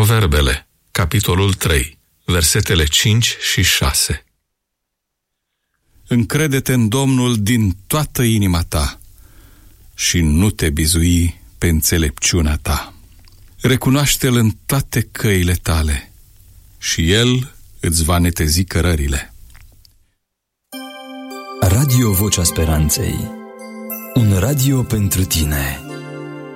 Proverbele, capitolul 3, versetele 5 și 6. Încrede-te în Domnul din toată inima ta și nu te bizui pe înțelepciunea ta. Recunoaște-L în toate căile tale și El îți va netezi cărările. Radio Vocea Speranței. Un radio pentru tine.